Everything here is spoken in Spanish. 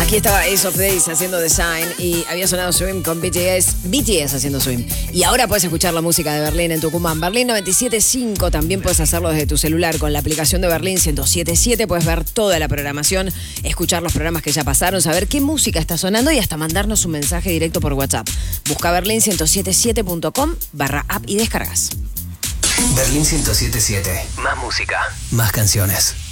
Aquí estaba Ace of Base haciendo Design y había sonado Swim con BTS haciendo Swim. Y ahora puedes escuchar la música de Berlín en Tucumán. Berlín 97.5, también puedes hacerlo desde tu celular con la aplicación de Berlín 107.7. Puedes ver toda la programación, escuchar los programas que ya pasaron, saber qué música está sonando y hasta mandarnos un mensaje directo por WhatsApp. Busca berlin107.com/app y descargas. Berlín 107.7. Más música, más canciones.